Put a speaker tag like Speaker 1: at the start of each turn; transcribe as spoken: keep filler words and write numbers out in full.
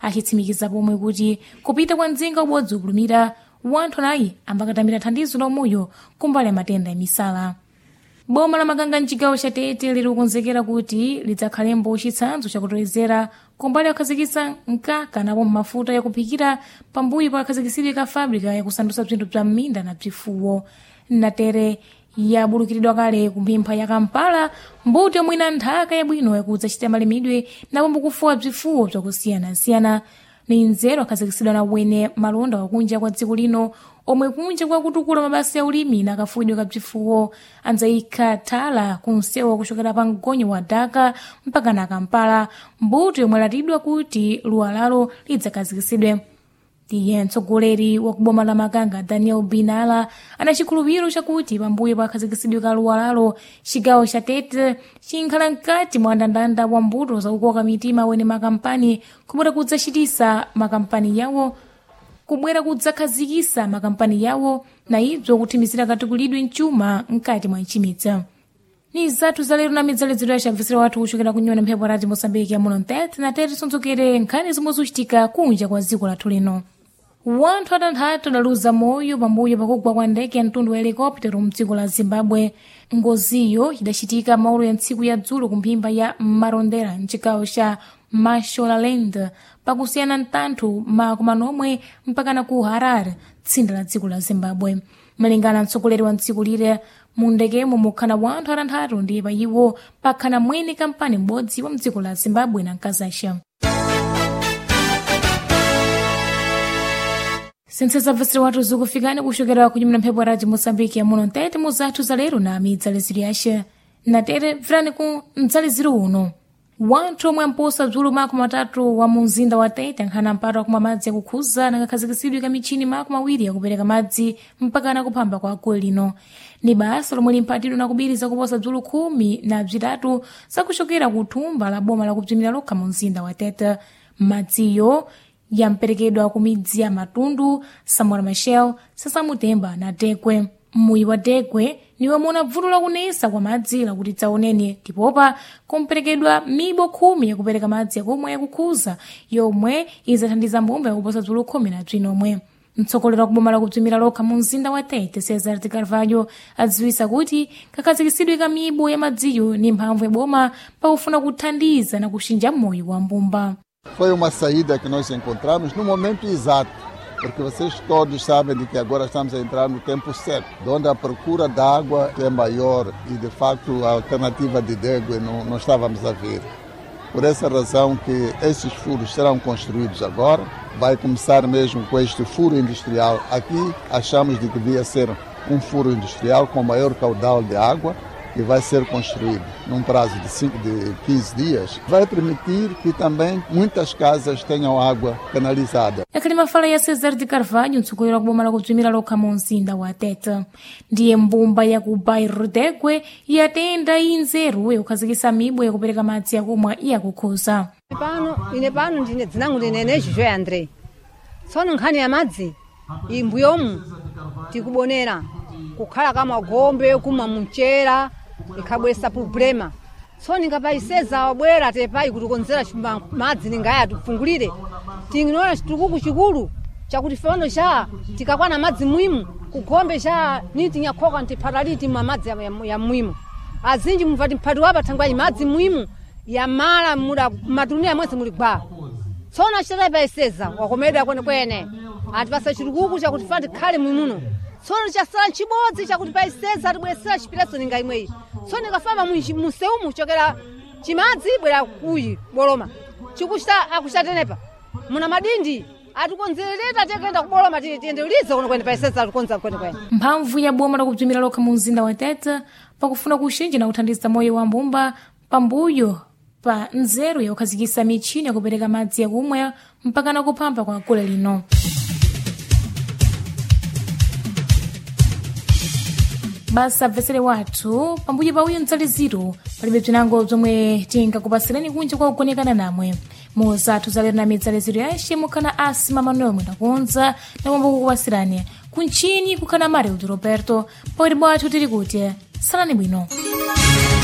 Speaker 1: achitsimikiza pomwe kuti kupita kwa mdzinga ubodzi ukulumira wanthu anayi ambakatamira thandizo la umoyo kumbali ya matenda emisala. Boma la Makanga mchigawo cha Tete liri kukonzekera kuti lidzakhalembo chitsanzo chakutolezera kumbali yakukhazikitsa mkaka napo mafuta yakuphikira pambuyo pa kakhazikitsidwe ka fabrika yakusandutsa bzinthu bza m'minda na bzifuwo. Natere yabulukiridwa kale kumphempha ya Kampala mbuto yomwe ina nthaka yabwino yakudzachita malimidwe napo mbukufuwa bzifuwo bzakusiyanasiyana. Ni nzeru akhazikitsidwa na wene malonda wakunja kwa dziko lino omwe kunja kwa kutukula mabasa ya ulimi na kafuidwe ka bzifuwo andzayikha thala kunsewa kuchokera pa mgonyo wa Dhaka mpaka na Kampala, mbuto yomwe latidwa kuti luwalalo lidzakhazikitsidwe. Tiye mtsogoleri wa kuboma la Makanga Daniel Binala anachikhulupiriro chakuti pambuyo pa kakhazikitsidwe ka luwalalo chigawo cha Tete chinkhala mkati mwa ndandanda wa mbuto zakukoka mitima wene makampani kubwera kudzachitisa makampani yawo kubwera kudzakhazikisa makampani yawo na ibzo kuthimizira katukulidwe mchuma mkati mwa nchimitsa. Ni zathu za lero na midzaledzero ya chabvisira wathu kuchokera kunyona mphepo radio Mosambiki ya muno Tete na Tete sondzokere nkhani zomwe zikuchitika kunja kwa dziko lathu lino. Wanthu atanthatu adaluza moyo pambuyo pakugwa kwa ndege ya mtundu wa helikoptero mdziko la Zimbabwe. Ngoziyo idachitika maulu ya ntsiku ya dzulo kumphimba ya Marondera mchigawo cha Mashonaland pakusiyana ntanthu makumi anomwe mpaka na ku Harare tsinda la dziko la Zimbabwe. Malingana mtsogoleri wa ntsiku lire mu ndegemo mukhana wanthu atanthatu ndi pa iwo pakhana mwene kampani m'bodzi wa mdziko la Zimbabwe na Nkazasha. Senseza bvisira wathu zikufikani kuchokera kunyumira mphepo radio Mosambiki ya muno Tete mu zathu za lero na midzaledzero yace. Na Tete virani ku mdzaledzero uno. Wanthu omwe amposa bzulu makumi atatu wa mu mzinda wa Tete nkhana mpata wakumwa madzi yakukhuza na kakhazikitsidwe ka michini makumi awiri yakupereka madzi mpaka na kuphamba kwa gulu lino. Ni basa lomwe limphatidwe na kubiriza kuposa bzulu khumi na bzitatu zakuchokera ku thumba la boma la kubzimira lokha mu mzinda wa Tete. Madziyo yamperekedwa ku midzi ya Matundu, Samora Machel, Sasamutemba na Dekwe. Muyi wa Dekwe niwe muna bvuto lakunesa kwa madzi lakuti dzaoneni tipopa kumperekedwa mibo khumi yakupereka madzi yakomwe yakukhuza yomwe izathandiza mbumba yakuposa bzulu khumi na bzinomwe. Mtsogoleri wa kuboma la kubzimira lokha mu mzinda wa Tete Cesar de Carvalho adziwisa kuti kakhazikitsidwe ka mibo ya madziyo ni mphamvu yaboma pakufuna kuthandiza na kuxinja moyo wa mbumba.
Speaker 2: Foi uma saída que nós encontramos no momento exato, porque vocês todos sabem de que agora estamos a entrar no tempo seco, onde a procura de água é maior e, de facto, a alternativa de Dégue não, não estávamos a ver. Por essa razão que esses furos serão construídos agora, vai começar mesmo com este furo industrial. Aqui achamos de que devia ser um furo industrial com maior caudal de água, que vai ser construído num prazo de, cinco, de quinze dias, vai permitir que também muitas casas tenham água canalizada.
Speaker 1: Yakalima fala ya Cesar de Carvalho mtsogoleri wa kuboma la kubzimira lokha mu mzinda wa Tete. Ndiye mbumba ya ku bairro Dekwe yatenda inzeru yokukhazikisa mibo yakupereka madzi yakumwa yakukhuza.
Speaker 3: Pano ine pano ndine dzinangu ndinene Joe Andre. Tsono nkhani ya madzi imbuyomu tikubonera kukhala kama gombe kumwa mchera ikabwesa problema. So ningapaiseza wabwera tepai kutukonzera madzi ningaya tufungulire. Tinginona chitukuku chikulu chakuti fano cha tikakwana madzi muhimu kugombe cha niti nyakhoka ntipataliti mwa madzi ya, ya, ya muhimu. Azinji mvati mpati wapa tangwa madzi muhimu ya mara muda matunia mwese muligba. So na chitata paiseza wakomeda kwene kwene. Atipasa chitukuku chakuti fati khale muhimuno. Sono chasala chibodzi chakuti paiseza tibwesera chipiratso ninga imweyi. Sono nikafamba museumu chokera chimadzi bwera kuyi boloma. Chikuchita akuchatenepa. Muna madindi atikonzerera tekenda kuboloma tiendeulize kuno kwene paiseza atikonza kwene kwene.
Speaker 1: Mphamvu ya boma la kubzimira lokha mu mzinda wa Tete pakufuna kuxinja na kuthandiza moyo wa mbumba pambuyo pa nzeru yakukhazikisa michini yakupereka madzi yakumwa mpaka na kuphamba kwa gulu lino. Basa bvesere wathu pambuyo pa uyo mdzaledzero palibe bzinango bzomwe tingakupasireni kunja kwa kugonekana namwe. Mu zathu zalero na midzaledzero yace mukhana Asima Manuel mwenakonza na mwambo kukupasirani kunchini kukhana Mario Roberto pawiri bwathu tiri kuti salani bwino.